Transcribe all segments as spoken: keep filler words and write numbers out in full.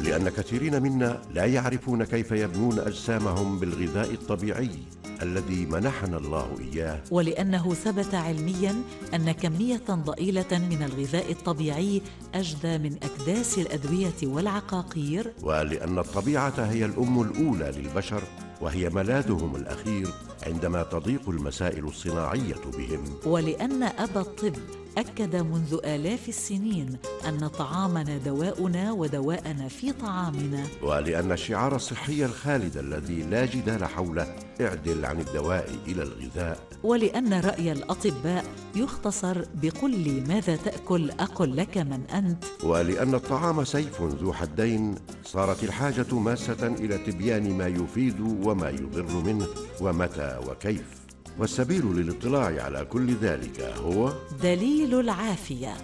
لأن كثيرين منا لا يعرفون كيف يبنون أجسامهم بالغذاء الطبيعي الذي منحنا الله إياه، ولأنه ثبت علمياً أن كمية ضئيلة من الغذاء الطبيعي أجدى من أكداس الأدوية والعقاقير، ولأن الطبيعة هي الأم الأولى للبشر وهي ملاذهم الأخير عندما تضيق المسائل الصناعية بهم، ولأن أبا الطب أكد منذ آلاف السنين أن طعامنا دواؤنا ودواءنا في طعامنا، ولأن الشعار الصحي الخالد الذي لا جدال حوله اعدل عن الدواء إلى الغذاء، ولأن رأي الأطباء يختصر بقل لي ماذا تأكل أقل لك من أنت، ولأن الطعام سيف ذو حدين صارت الحاجة ماسة إلى تبيان ما يفيد وما يضر منه ومتى وكيف. والسبيل للاطلاع على كل ذلك هو دليل العافية.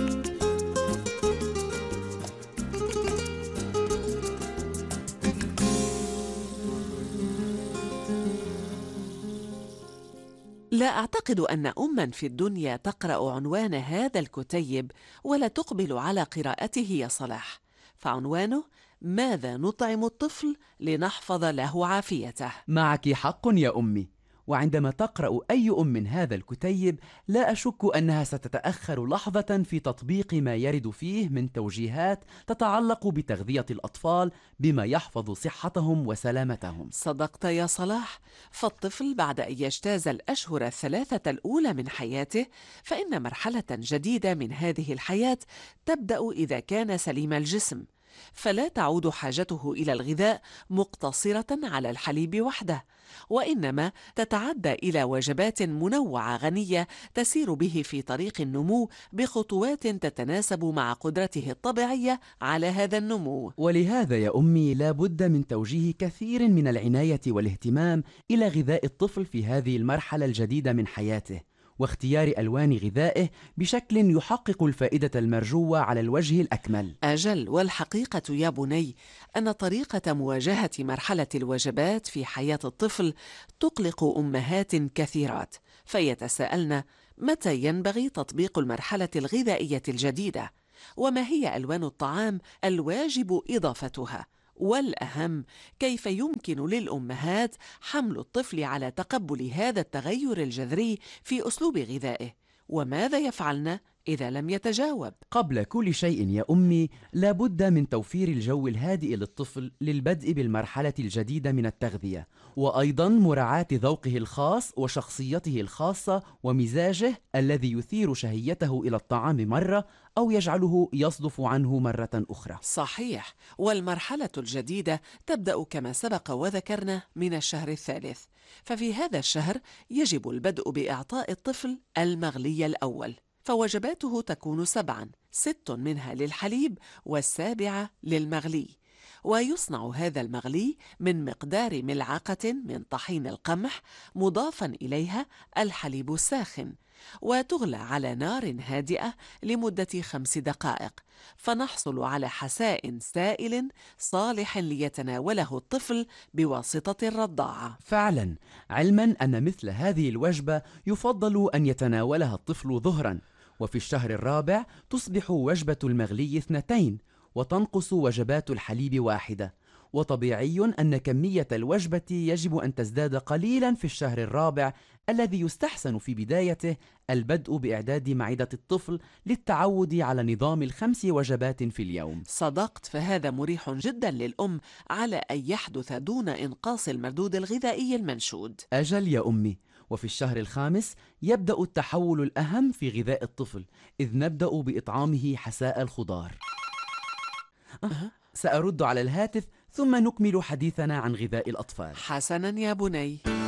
لا أعتقد أن أماً في الدنيا تقرأ عنوان هذا الكتيب ولا تقبل على قراءته يا صلاح، فعنوانه ماذا نطعم الطفل لنحفظ له عافيته. معك حق يا أمي، وعندما تقرأ أي أم من هذا الكتيب لا أشك أنها ستتأخر لحظة في تطبيق ما يرد فيه من توجيهات تتعلق بتغذية الأطفال بما يحفظ صحتهم وسلامتهم. صدقت يا صلاح، فالطفل بعد أن يجتاز الأشهر الثلاثة الأولى من حياته فإن مرحلة جديدة من هذه الحياة تبدأ إذا كان سليم الجسم، فلا تعود حاجته إلى الغذاء مقتصرة على الحليب وحده، وإنما تتعدى إلى وجبات منوعة غنية تسير به في طريق النمو بخطوات تتناسب مع قدرته الطبيعية على هذا النمو. ولهذا يا أمي لا بد من توجيه كثير من العناية والاهتمام إلى غذاء الطفل في هذه المرحلة الجديدة من حياته، واختيار ألوان غذائه بشكل يحقق الفائدة المرجوة على الوجه الأكمل. أجل، والحقيقة يا بني أن طريقة مواجهة مرحلة الوجبات في حياة الطفل تقلق أمهات كثيرات، فيتساءلن متى ينبغي تطبيق المرحلة الغذائية الجديدة، وما هي ألوان الطعام الواجب إضافتها، والأهم كيف يمكن للأمهات حمل الطفل على تقبل هذا التغير الجذري في أسلوب غذائه، وماذا يفعلن إذا لم يتجاوب؟ قبل كل شيء يا أمي لا بد من توفير الجو الهادئ للطفل للبدء بالمرحلة الجديدة من التغذية، وأيضا مراعاة ذوقه الخاص وشخصيته الخاصة ومزاجه الذي يثير شهيته إلى الطعام مرة أو يجعله يصدف عنه مرة أخرى. صحيح، والمرحلة الجديدة تبدأ كما سبق وذكرنا من الشهر الثالث، ففي هذا الشهر يجب البدء بإعطاء الطفل المغلي الأول، فوجباته تكون سبعاً، ست منها للحليب والسابعة للمغلي، ويصنع هذا المغلي من مقدار ملعقة من طحين القمح مضافاً إليها الحليب الساخن، وتغلى على نار هادئة لمدة خمس دقائق، فنحصل على حساء سائل صالح ليتناوله الطفل بواسطة الرضاعة. فعلا، علما أن مثل هذه الوجبة يفضل أن يتناولها الطفل ظهرا، وفي الشهر الرابع تصبح وجبة المغلي اثنتين وتنقص وجبات الحليب واحدة، وطبيعي أن كمية الوجبة يجب أن تزداد قليلا في الشهر الرابع الذي يستحسن في بدايته البدء بإعداد معدة الطفل للتعود على نظام الخمس وجبات في اليوم. صدقت، فهذا مريح جدا للأم على أن يحدث دون إنقاص المردود الغذائي المنشود. أجل يا أمي، وفي الشهر الخامس يبدأ التحول الأهم في غذاء الطفل، إذ نبدأ بإطعامه حساء الخضار. أه. سأرد على الهاتف ثم نكمل حديثنا عن غذاء الأطفال. حسنا يا بني.